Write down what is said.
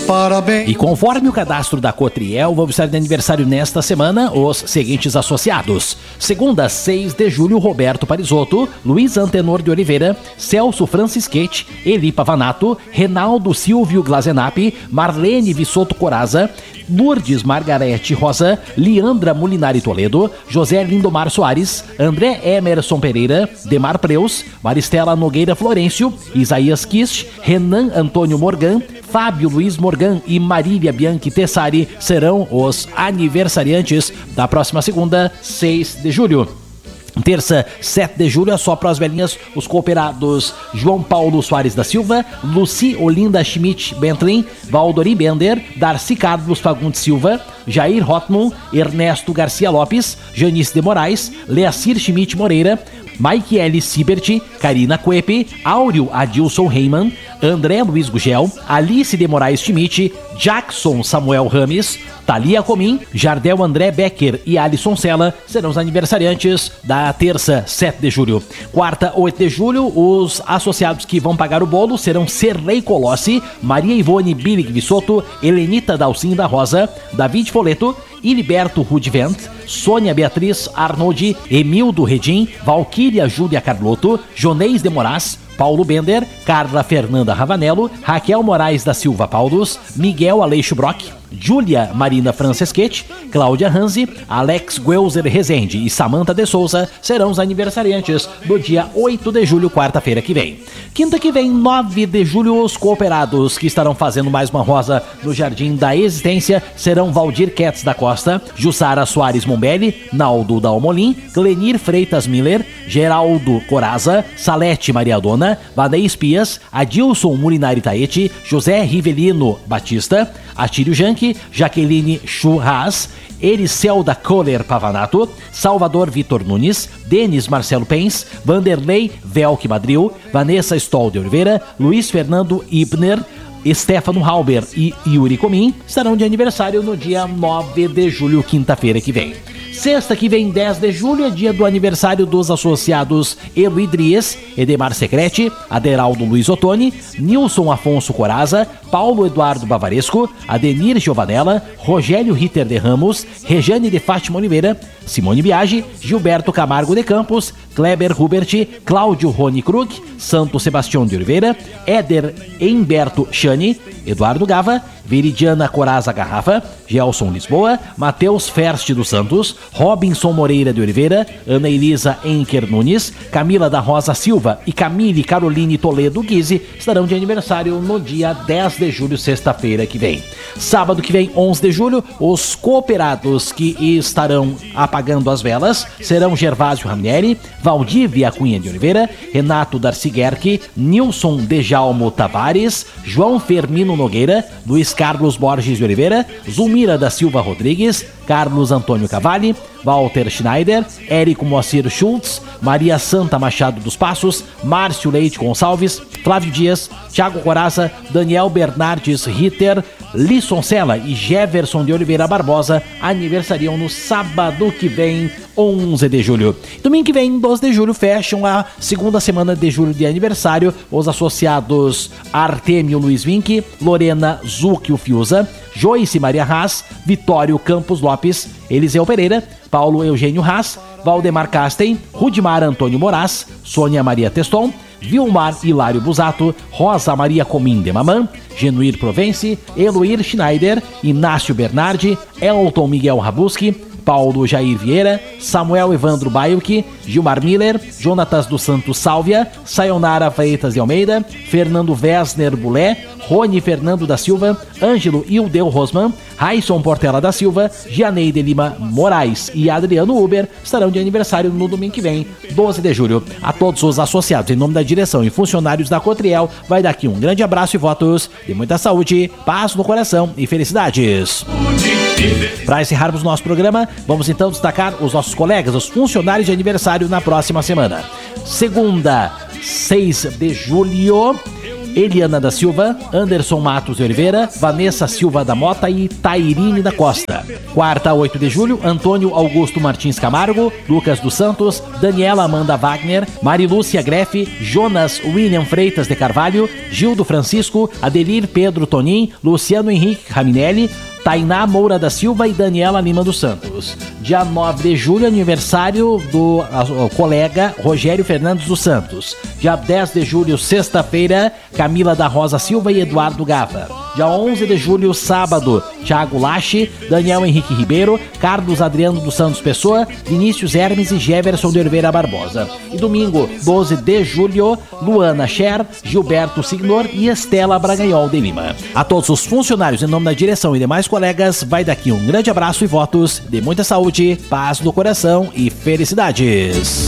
parabéns. E conforme o cadastro da Cotriel, vão estar de aniversário nesta semana os seguintes associados. Segunda, 6 de julho, Roberto Parisotto, Luiz Antenor de Oliveira, Celso Francisquete, Eli Pavanato, Renaldo Silvio Glazenapi, Marlene Vissotto Coraza, Lourdes Margarete Rosa, Leandra Molinari Toledo, José Lindomar Soares, André Emerson Pereira, Demar Preus, Maristela Nogueira Florencio, Isaías Kist, Renan Antônio Morgan, Fábio Luiz Morgan e Marília Bianchi Tessari serão os aniversariantes da próxima segunda, 6 de julho. Terça, 7 de julho, é só para as velhinhas os cooperados João Paulo Soares da Silva, Luci Olinda Schmidt Bentley, Valdorim Bender, Darcy Carlos Fagundes Silva, Jair Rotman, Ernesto Garcia Lopes, Janice de Moraes, Leacir Schmidt Moreira, Maikiele Sibert, Karina Cuepe, Áureo Adilson Reimann, André Luiz Gugel, Alice de Moraes Schmidt, Jackson Samuel Rames, Thalia Comim, Jardel André Becker e Alisson Sela serão os aniversariantes da terça, 7 de julho. Quarta, 8 de julho, os associados que vão pagar o bolo serão Serlei Colossi, Maria Ivone Billig Vissotto, Helenita Dalcin da Rosa, David Foleto, Iliberto Rudivent, Sônia Beatriz Arnoldi, Emildo Redim, Valquíria Júlia Carlotto, Jonês de Moraes, Paulo Bender, Carla Fernanda Ravanello, Raquel Moraes da Silva Paulus, Miguel Aleixo Brock, Júlia Marina Franceschetti, Cláudia Hanzi, Alex Guelzer Rezende e Samantha de Souza serão os aniversariantes do dia 8 de julho, quarta-feira que vem. Quinta que vem, 9 de julho, os cooperados que estarão fazendo mais uma rosa no Jardim da Existência serão Valdir Ketz da Costa, Jussara Soares Mombelli, Naldo Dalmolin, Glenir Freitas Miller, Geraldo Coraza, Salete Maria Dona, Vanei Espias, Adilson Mulinari Taete, José Rivelino Batista, Atílio Janque, Jaqueline Churras, Ericelda Kohler Pavanato, Salvador Vitor Nunes, Denis Marcelo Pens, Vanderlei Velk Madril, Vanessa Stoll de Oliveira, Luiz Fernando Ibner, Stefano Halber e Yuri Comim estarão de aniversário no dia 9 de julho, quinta-feira que vem. Sexta que vem, 10 de julho, é dia do aniversário dos associados Eloy Dries, Edemar Secrete, Aderaldo Luiz Ottoni, Nilson Afonso Coraza, Paulo Eduardo Bavaresco, Adenir Giovanella, Rogério Ritter de Ramos, Rejane de Fátima Oliveira, Simone Biagi, Gilberto Camargo de Campos, Kleber Hubert, Cláudio Rony Krug, Santo Sebastião de Oliveira, Éder Emberto Chani, Eduardo Gava, Veridiana Coraza Garrafa, Gelson Lisboa, Matheus Ferste dos Santos, Robinson Moreira de Oliveira, Ana Elisa Enker Nunes, Camila da Rosa Silva e Camille Caroline Toledo Guise estarão de aniversário no dia 10 de julho, sexta-feira que vem. Sábado que vem, 11 de julho, os cooperados que estarão apagando as velas serão Gervásio Ramieri, Valdívia Cunha de Oliveira, Renato Darcy Guerque, Nilson Dejalmo Tavares, João Fermino Nogueira, Luiz Carlos Borges de Oliveira, Zulmira da Silva Rodrigues, Carlos Antônio Cavalli, Walter Schneider, Érico Moacir Schultz, Maria Santa Machado dos Passos, Márcio Leite Gonçalves, Flávio Dias, Thiago Coraza, Daniel Bernardes Ritter, Lisson Sela e Jefferson de Oliveira Barbosa aniversariam no sábado que vem, 11 de julho. Domingo que vem, 12 de julho, fecham a segunda semana de julho de aniversário os associados Artêmio Luiz Vinck, Lorena Zucchio Fiuza, Joyce Maria Haas, Vitório Campos Lopes, Eliseu Pereira, Paulo Eugênio Haas, Valdemar Casten, Rudimar Antônio Moraes, Sônia Maria Teston, Vilmar Hilário Busato, Rosa Maria Comim de Mamã, Genuir Provence, Eloir Schneider, Inácio Bernardi, Elton Miguel Rabuski, Paulo Jair Vieira, Samuel Evandro Baiuque, Gilmar Miller, Jonatas dos Santos Sálvia, Sayonara Freitas de Almeida, Fernando Wesner Bulé, Rony Fernando da Silva, Ângelo Ildeu Rosman, Raisson Portela da Silva, Gianeide Lima Moraes e Adriano Uber estarão de aniversário no domingo que vem, 12 de julho. A todos os associados, em nome da direção e funcionários da Cotriel, vai daqui um grande abraço e votos de muita saúde, paz no coração e felicidades. Para encerrarmos nosso programa, vamos então destacar os nossos colegas, os funcionários de aniversário na próxima semana. Segunda, 6 de julho, Eliana da Silva, Anderson Matos de Oliveira, Vanessa Silva da Mota e Tairine da Costa. Quarta, 8 de julho, Antônio Augusto Martins Camargo, Lucas dos Santos, Daniela Amanda Wagner, Marilúcia Grefe, Jonas William Freitas de Carvalho, Gildo Francisco, Adelir Pedro Tonin, Luciano Henrique Raminelli, Tainá Moura da Silva e Daniela Lima dos Santos. Dia 9 de julho, aniversário do colega Rogério Fernandes dos Santos. Dia 10 de julho, sexta-feira, Camila da Rosa Silva e Eduardo Gava. Dia 11 de julho, sábado, Thiago Lache, Daniel Henrique Ribeiro, Carlos Adriano dos Santos Pessoa, Vinícius Hermes e Jefferson de Oliveira Barbosa. E domingo, 12 de julho, Luana Scher, Gilberto Signor e Estela Braganhol de Lima. A todos os funcionários, em nome da direção e demais colegas, vai daqui um grande abraço e votos de muita saúde, paz no coração e felicidades.